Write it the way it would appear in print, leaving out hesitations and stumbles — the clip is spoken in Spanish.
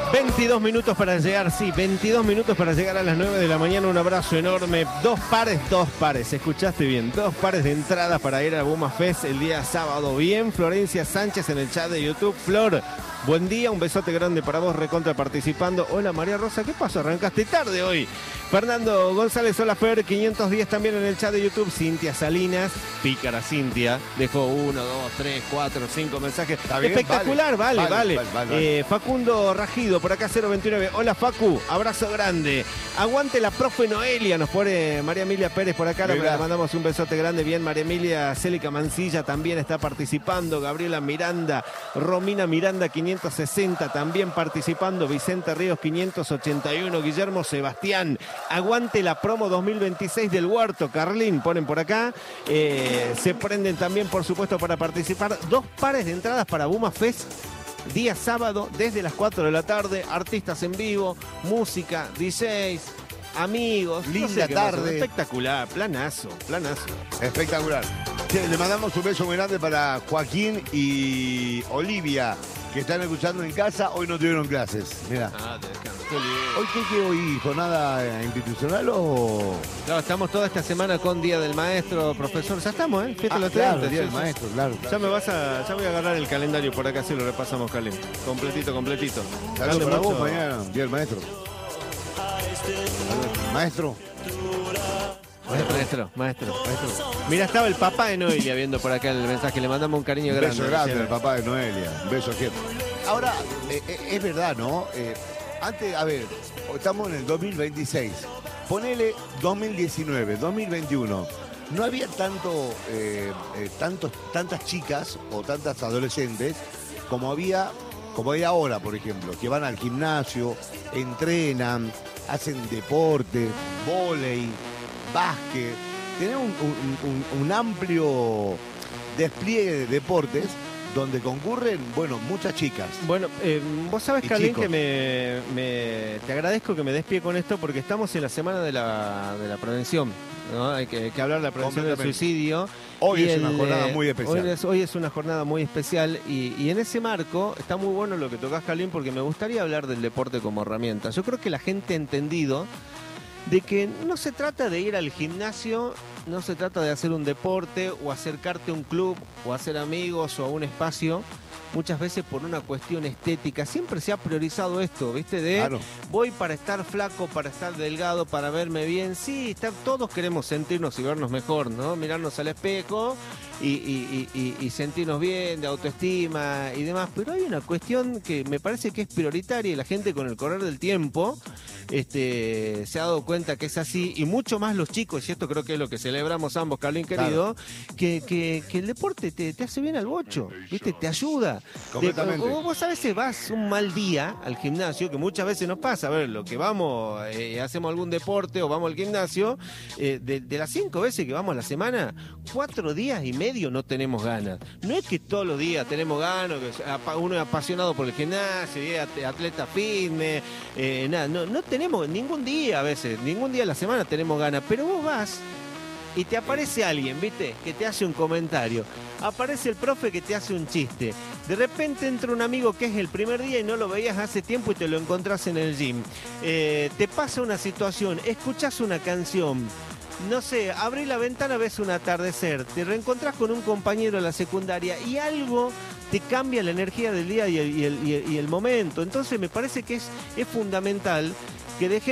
22 minutos para llegar, sí, 22 minutos para llegar a las 9 de la mañana. Un abrazo enorme. Dos pares. Escuchaste bien. 2 pares de entradas para ir a Buma Fest el día sábado. Bien, Florencia Sánchez en el chat de YouTube. Flor, buen día, un besote grande para vos, recontra participando. Hola María Rosa, ¿qué pasó? Arrancaste tarde hoy. Fernando González, hola Fer, 510 también en el chat de YouTube. Cintia Salinas, pícara Cintia, dejó 1, 2, 3, 4, 5 mensajes. Bien, espectacular, vale. Facundo Rajido, por acá 029. Hola Facu, abrazo grande. Aguante la profe Noelia, nos pone María Emilia Pérez por acá. Le mandamos un besote grande. Bien, María Emilia Célica Mancilla también está participando. Gabriela Miranda, Romina Miranda 560 también participando. Vicente Ríos 581. Guillermo Sebastián. Aguante la promo 2026 del Huerto, Carlín, ponen por acá. Se prenden también, por supuesto, para participar. 2 pares de entradas para Buma Fest, día sábado, desde las 4 de la tarde. Artistas en vivo, música, DJs, amigos. Linda tarde. Espectacular, planazo. Espectacular. Le mandamos un beso muy grande para Joaquín y Olivia, que están escuchando en casa. Hoy no tuvieron clases. Mira. ¿Hoy qué hoy? ¿Jornada institucional o...? Claro, estamos toda esta semana con Día del Maestro, profesor. Ya estamos, ¿eh? Fiesta de los claro, Día del Maestro, claro. Ya voy a agarrar el calendario por acá, si lo repasamos, Calín. Completito. Saludos para vos mañana, Día del Maestro. Maestro. Mira, estaba el papá de Noelia viendo por acá el mensaje. Le mandamos un cariño grande. Un beso grande al papá de Noelia. Un beso siempre. Ahora, es verdad, ¿no? Antes, a ver, estamos en el 2026. Ponele 2019, 2021. No había tantas chicas o tantas adolescentes como hay ahora, por ejemplo, que van al gimnasio, entrenan, hacen deporte, vóley, básquet. Tenés un amplio despliegue de deportes donde concurren, bueno, muchas chicas. Bueno, vos sabés, Carlín, que te agradezco que me des pie con esto, porque estamos en la semana de la prevención, ¿no? Hay que hablar de la prevención del suicidio. Hoy es una jornada muy especial. Hoy es una jornada muy especial y en ese marco está muy bueno lo que tocás, Carlín, porque me gustaría hablar del deporte como herramienta. Yo creo que la gente ha entendido de que no se trata de ir al gimnasio, no se trata de hacer un deporte o acercarte a un club o hacer amigos o a un espacio, muchas veces por una cuestión estética. Siempre se ha priorizado esto, ¿viste? Claro. Voy para estar flaco, para estar delgado, para verme bien. Sí, todos queremos sentirnos y vernos mejor, ¿no? Mirarnos al espejo y sentirnos bien, de autoestima y demás. Pero hay una cuestión que me parece que es prioritaria y la gente, con el correr del tiempo, se ha dado cuenta que es así, y mucho más los chicos, y esto creo que es lo que celebramos ambos, Carlín querido, claro, que el deporte te hace bien al bocho, ¿viste? Te ayuda. Completamente. Vos a veces vas un mal día al gimnasio, que muchas veces nos pasa, a ver, lo que vamos, hacemos algún deporte o vamos al gimnasio, de las 5 veces que vamos a la semana, 4 días y medio no tenemos ganas. No es que todos los días tenemos ganas, que uno es apasionado por el gimnasio, y es atleta fitness, nada, no tenemos ningún día, a veces, ningún día a la semana tenemos ganas, pero vos vas y te aparece alguien, ¿viste? Que te hace un comentario, aparece el profe que te hace un chiste, de repente entra un amigo que es el primer día y no lo veías hace tiempo y te lo encontrás en el gym, te pasa una situación, escuchás una canción, no sé, abrís la ventana, ves un atardecer, te reencontrás con un compañero de la secundaria y algo te cambia la energía del día y el momento. Entonces me parece que es fundamental que dejemos